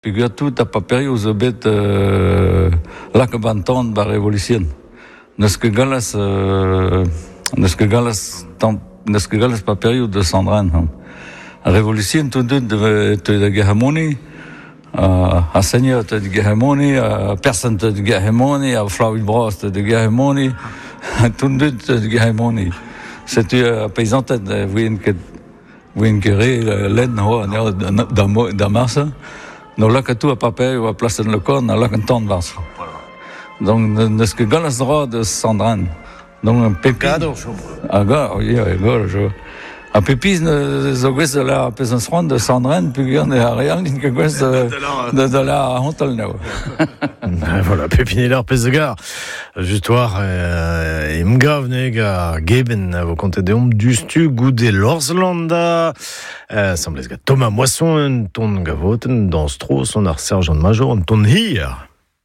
Puis tout a paperi uz bet la que banton ba révolution. Neus que galas paperi de Sandran. Révolution tout de Gahamoni, a seigneur de Gahamoni, a personne de Gahamoni, a Flawit Bros de Gahamoni, tout de Gahamoni. C'est un paysan de Winkere, l'aide dans Marsa. No la que tu a papel ou a place dans le corps, no la que ton vas. Donc, ne ce que galas droit de Sandran. Donc, un pépin. Aga, oui, je. A pépis ne zogues de la pesance de Sandran, puis on est à rien, que de la hontalneo. Voilà, Pépinellar Pesegar. Justoire, imgavneg a geben, vous comptez de du stu goudé l'Orslanda. Semblez Thomas Moisson, ton gavoten, dans Stro, son ar sergent major, ton hier.